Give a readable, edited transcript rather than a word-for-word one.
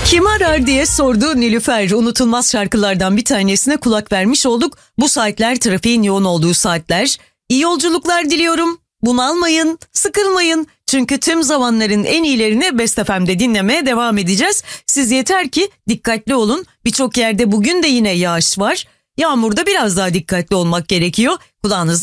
Kim arar diye sordu Nilüfer. Unutulmaz şarkılardan bir tanesine kulak vermiş olduk. Bu saatler trafiğin yoğun olduğu saatler. İyi yolculuklar diliyorum. Bunalmayın, sıkılmayın. Çünkü tüm zamanların en iyilerini Best FM'de dinlemeye devam edeceğiz. Siz yeter ki dikkatli olun. Birçok yerde bugün de yine yağış var. Yağmurda biraz daha dikkatli olmak gerekiyor. Kulağınızı